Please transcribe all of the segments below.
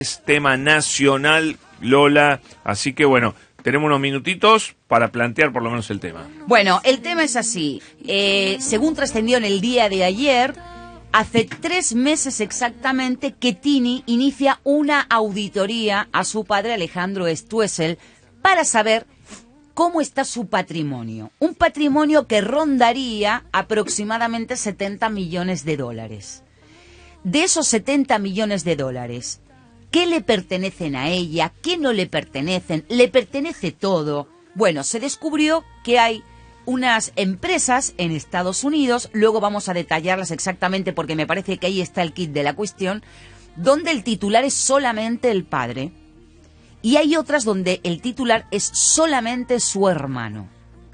Es tema nacional, Lola, así que bueno, tenemos unos minutitos para plantear por lo menos el tema. Bueno, el tema es así. Según trascendió en el día de ayer, hace 3 meses exactamente que Tini inicia una auditoría a su padre Alejandro Stoessel para saber cómo está su patrimonio. Un patrimonio que rondaría aproximadamente 70 millones de dólares. De esos 70 millones de dólares, ¿qué le pertenecen a ella? ¿Qué no le pertenecen? ¿Le pertenece todo? Bueno, se descubrió que hay unas empresas en Estados Unidos, luego vamos a detallarlas exactamente porque me parece que ahí está el kit de la cuestión, donde el titular es solamente el padre y hay otras donde el titular es solamente su hermano.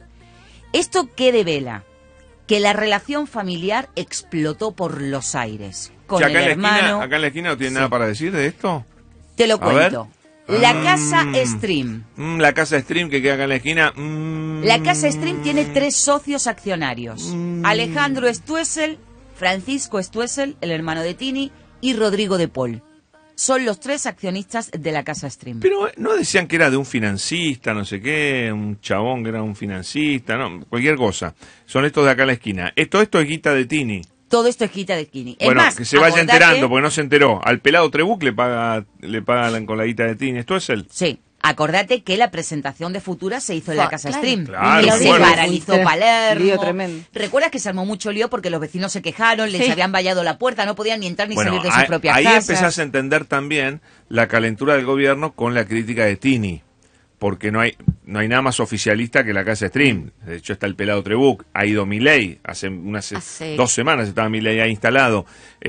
¿Esto qué devela? Que la relación familiar explotó por los aires. Con el hermano. Acá en la esquina no tiene nada para decir de esto. Te lo cuento. La casa Stream. La casa Stream que queda acá en la esquina. La casa Stream tiene 3 socios accionarios. Alejandro Stoessel, Francisco Stoessel, el hermano de Tini, y Rodrigo de Paul. Son los 3 accionistas de la casa Stream. Pero no decían que era de un financista, no sé qué, un chabón que era un financista, no, cualquier cosa. Son estos de acá en la esquina. Esto es guita de Tini. Todo esto es guita de Tini. Bueno, es más, que se vaya enterando, porque no se enteró. Al pelado Trebuch le pagan con la guita de Tini. ¿Esto es él? Sí. Acordate que la presentación de Futura se hizo en la casa Stream. Claro, y se bueno. paralizó Palermo. Lío tremendo. ¿Recuerdas que se armó mucho lío porque los vecinos se quejaron, les habían vallado la puerta, no podían ni entrar ni salir de sus propias casas? Ahí empezás a entender también la calentura del gobierno con la crítica de Tini. Porque no hay nada más oficialista que la casa Stream. De hecho está el pelado Trebuch, ha ido Milei, hace 2 semanas estaba Milei ahí instalado.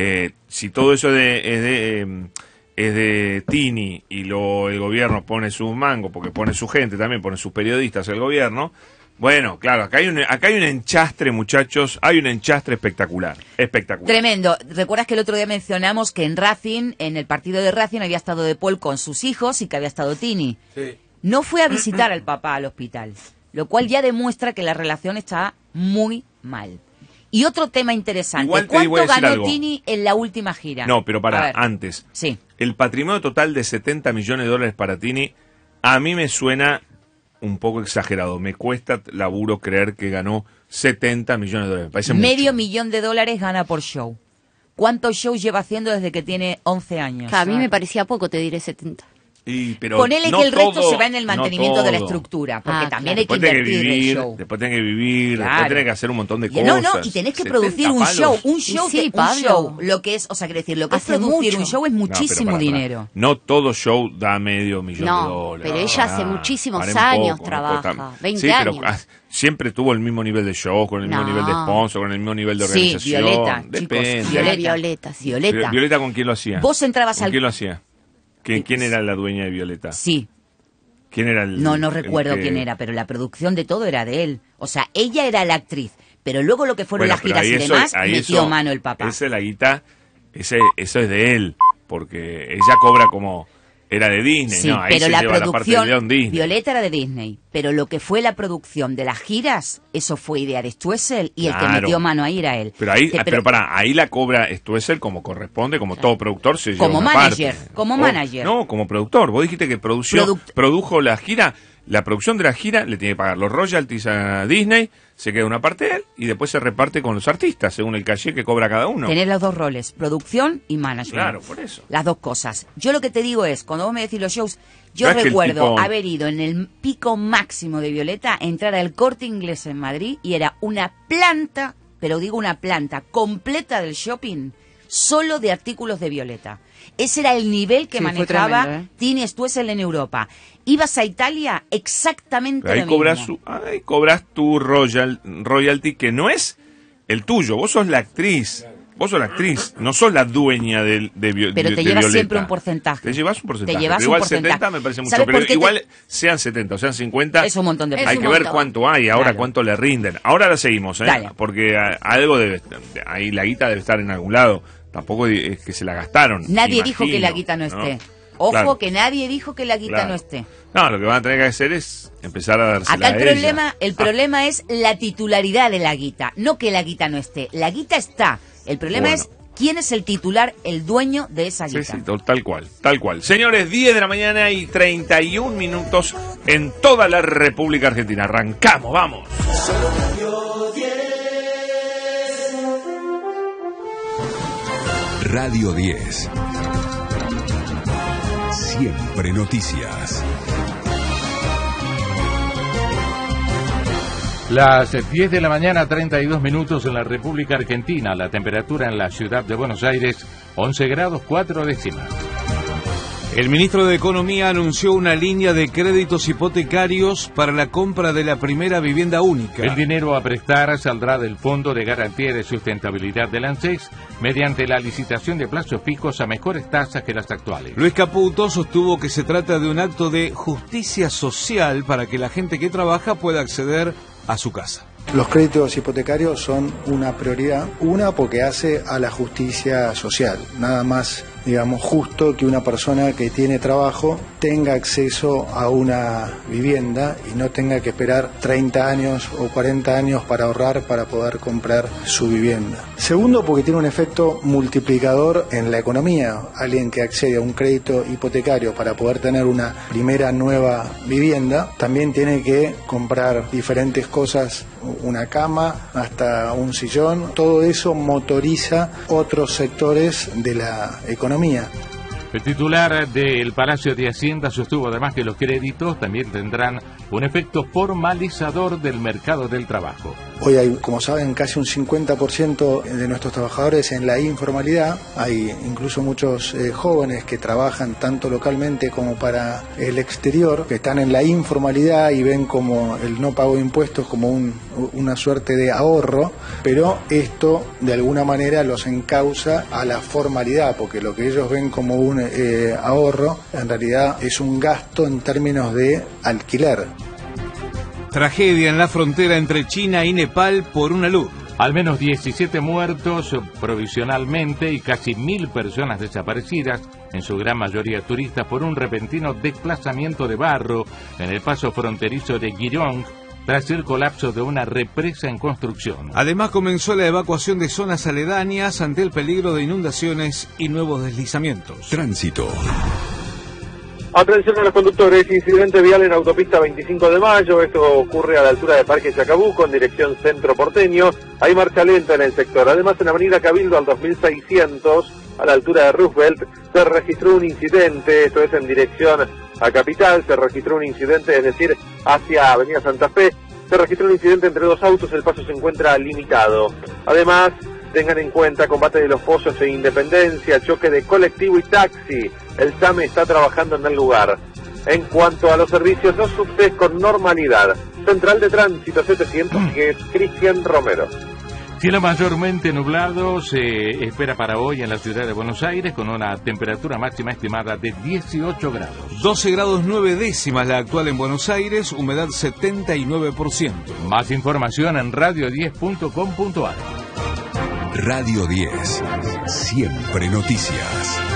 Si todo eso es de Tini y el gobierno pone sus mangos, porque pone su gente también, pone sus periodistas el gobierno, bueno, claro, acá hay un enchastre, muchachos, hay un enchastre espectacular. Tremendo. ¿Recuerdas que el otro día mencionamos que en Racing, en el partido de Racing, había estado De Paul con sus hijos y que había estado Tini? Sí. No fue a visitar al papá al hospital, lo cual ya demuestra que la relación está muy mal. Y otro tema interesante, ¿cuánto ganó Tini en la última gira? No, pero antes. Sí. El patrimonio total de 70 millones de dólares para Tini, a mí me suena un poco exagerado. Me cuesta laburo creer que ganó 70 millones de dólares. Me parece Medio mucho. millón de dólares gana por show. ¿Cuántos shows lleva haciendo desde que tiene 11 años? A mí me parecía poco, te diré 70. Pero ponele no que el resto todo, se va en el mantenimiento de la estructura, porque también hay que invertir en el show. Después tenés que vivir, Claro. después tenés que hacer un montón de cosas. No, y tenés que producir un show, un show, lo que es, o sea, quiere decir, lo que es producir un show es muchísimo dinero. No todo show da medio millón de dólares. Pero ella hace muchísimos años trabaja, 20 años. Pero siempre tuvo el mismo nivel de show, con el mismo nivel de sponsor, con el mismo nivel de organización. Sí, Violeta, depende. chicos, Violeta. ¿Violeta con quién lo hacía? Vos entrabas ¿Con quién lo hacía? ¿Quién era la dueña de Violeta? Sí. ¿Quién era el...? No recuerdo quién era, pero la producción de todo era de él. O sea, ella era la actriz, pero luego lo que fueron las giras y demás, metió mano el papá. Esa es la guita, eso es de él, porque ella cobra como... Era de Disney, sí, ¿no? Ahí pero se la lleva producción, la parte de León Disney. Violeta era de Disney, pero lo que fue la producción de las giras, eso fue idea de Stoessel y el que metió mano ahí era él. Pero ahí la cobra Stoessel como corresponde, como todo productor se lleva como una manager, parte. como manager. No, como productor. Vos dijiste que produjo la gira. La producción de la gira le tiene que pagar los royalties a Disney, se queda una parte de él y después se reparte con los artistas según el caché que cobra cada uno. Tenés los 2 roles, producción y management. Claro, por eso. Las 2 cosas. Yo lo que te digo es, cuando vos me decís los shows, yo recuerdo haber ido en el pico máximo de Violeta, entrar al Corte Inglés en Madrid y era una planta, pero digo una planta completa del shopping, solo de artículos de Violeta. Ese era el nivel que manejaba Tini Stoessel en Europa. Ibas a Italia, exactamente lo mismo. Ahí cobras tu royalty, que no es el tuyo. Vos sos la actriz. Vos sos la actriz, no sos la dueña de Violeta. Pero te llevas siempre un porcentaje. Te llevas un porcentaje. Te llevas pero igual un porcentaje. 70 me parece mucho. Pero igual sean 70 o sean 50. Es un montón de plata. Hay que ver cuánto hay, ahora cuánto le rinden. Ahora la seguimos, Dale. Porque algo debe... Ahí la guita debe estar en algún lado. Tampoco es que se la gastaron. Nadie dijo que la guita no esté. Ojo, que nadie dijo que la guita no esté. No, lo que van a tener que hacer es empezar a dársela acá a ella. El problema es la titularidad de la guita, no que la guita no esté. La guita está. El problema es quién es el titular, el dueño de esa guita. Sí, tal cual, tal cual. Señores, 10 de la mañana y 31 minutos en toda la República Argentina. Arrancamos, vamos. Radio 10. Siempre noticias. Las 10 de la mañana, 32 minutos en la República Argentina. La temperatura en la ciudad de Buenos Aires, 11 grados 4 décimas. El ministro de Economía anunció una línea de créditos hipotecarios para la compra de la primera vivienda única. El dinero a prestar saldrá del Fondo de Garantía de Sustentabilidad del ANSES mediante la licitación de plazos fijos a mejores tasas que las actuales. Luis Caputo sostuvo que se trata de un acto de justicia social para que la gente que trabaja pueda acceder a su casa. Los créditos hipotecarios son una prioridad, porque hace a la justicia social, nada más, digamos, justo que una persona que tiene trabajo tenga acceso a una vivienda y no tenga que esperar 30 años o 40 años para ahorrar para poder comprar su vivienda. Segundo, porque tiene un efecto multiplicador en la economía. Alguien que accede a un crédito hipotecario para poder tener una primera nueva vivienda, también tiene que comprar diferentes cosas, una cama, hasta un sillón. Todo eso motoriza otros sectores de la economía. El titular del Palacio de Hacienda sostuvo además que los créditos también tendrán un efecto formalizador del mercado del trabajo. Hoy hay, como saben, casi un 50% de nuestros trabajadores en la informalidad. Hay incluso muchos jóvenes que trabajan tanto localmente como para el exterior, que están en la informalidad y ven como el no pago de impuestos como una suerte de ahorro, pero esto de alguna manera los encausa a la formalidad, porque lo que ellos ven como un ahorro en realidad es un gasto en términos de alquiler. Tragedia en la frontera entre China y Nepal por una luz. Al menos 17 muertos provisionalmente y casi 1.000 personas desaparecidas, en su gran mayoría turistas, por un repentino desplazamiento de barro en el paso fronterizo de Girong, tras el colapso de una represa en construcción. Además comenzó la evacuación de zonas aledañas ante el peligro de inundaciones y nuevos deslizamientos. Tránsito. Atención a los conductores, incidente vial en autopista 25 de mayo, esto ocurre a la altura de Parque Chacabuco en dirección centro porteño, hay marcha lenta en el sector. Además en avenida Cabildo al 2600, a la altura de Roosevelt, se registró un incidente, esto es en dirección a Capital, se registró un incidente, es decir, hacia avenida Santa Fe, se registró un incidente entre dos autos, el paso se encuentra limitado. Además, tengan en cuenta combate de los pozos e Independencia, choque de colectivo y taxi. El SAME está trabajando en el lugar. En cuanto a los servicios, los subtes con normalidad. Central de Tránsito 700, que es Cristian Romero. Cielo mayormente nublado se espera para hoy en la ciudad de Buenos Aires, con una temperatura máxima estimada de 18 grados. 12 grados 9 décimas la actual en Buenos Aires, humedad 79%. Más información en radio10.com.ar. Radio 10. Siempre noticias.